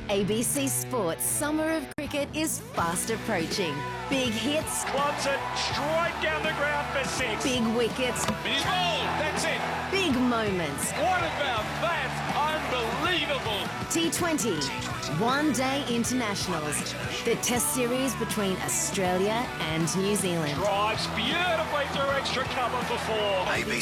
ABC Sports Summer of Cricket is fast approaching. Big hits, Clubs it straight down the ground for 6. big wickets, He's bowled, that's it. big moments. What about that? Unbelievable. T20, one-day internationals. The Test series between Australia and New Zealand. Drives beautifully through extra cover for 4.